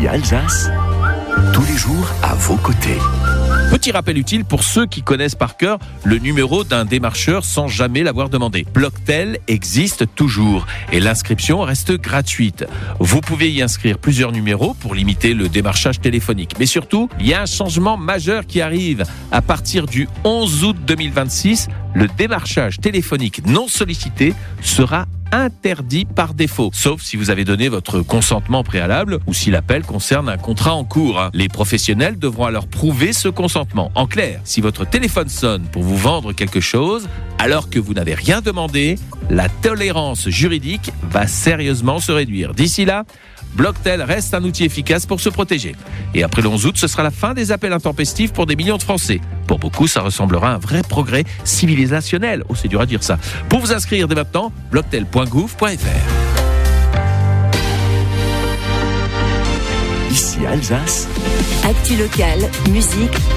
Ici Alsace, tous les jours à vos côtés. Petit rappel utile pour ceux qui connaissent par cœur le numéro d'un démarcheur sans jamais l'avoir demandé. Blocktel existe toujours et l'inscription reste gratuite. Vous pouvez y inscrire plusieurs numéros pour limiter le démarchage téléphonique. Mais surtout, il y a un changement majeur qui arrive. À partir du 11 août 2026, le démarchage téléphonique non sollicité sera interdit par défaut, sauf si vous avez donné votre consentement préalable ou si l'appel concerne un contrat en cours. Les professionnels devront alors prouver ce consentement. En clair, si votre téléphone sonne pour vous vendre quelque chose, alors que vous n'avez rien demandé, la tolérance juridique va sérieusement se réduire. D'ici là, Blocktel reste un outil efficace pour se protéger. Et après le 11 août, ce sera la fin des appels intempestifs pour des millions de Français. Pour beaucoup, ça ressemblera à un vrai progrès civilisationnel. Oh, c'est dur à dire ça. Pour vous inscrire dès maintenant, blocktel.gouv.fr. Ici Alsace. Actu locale, musique,